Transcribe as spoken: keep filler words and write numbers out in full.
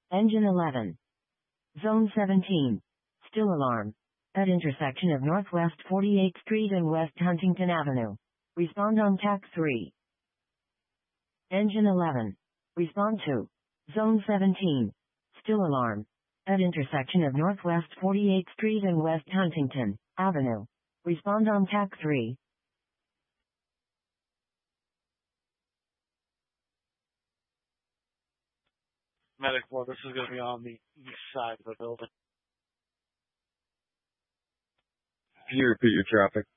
Engine eleven. Zone seventeen. Still alarm. At intersection of Northwest forty-eighth Street and West Huntington Avenue. Respond on T A C three. Engine eleven. Respond to. Zone seventeen. Still alarm. At intersection of Northwest forty-eighth Street and West Huntington Avenue. Respond on T A C three. Medic four, this is going to be on the east side of the building. Can you repeat your traffic?